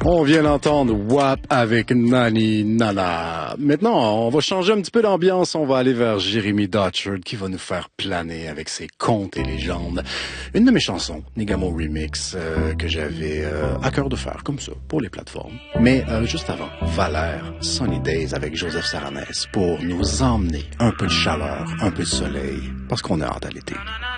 On vient d'entendre WAP avec Nani Nana. Maintenant, on va changer un petit peu d'ambiance. On va aller vers Jérémy Dotchard qui va nous faire planer avec ses contes et légendes. Une de mes chansons, Nigamo Remix, que j'avais à cœur de faire comme ça pour les plateformes. Mais juste avant, Valère, Sunny Days avec Joseph Saranès pour nous emmener un peu de chaleur, un peu de soleil, parce qu'on est hâte à l'été.